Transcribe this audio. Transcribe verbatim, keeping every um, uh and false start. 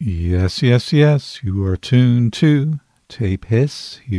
Yes, yes, yes, you are tuned to Tape Hiss here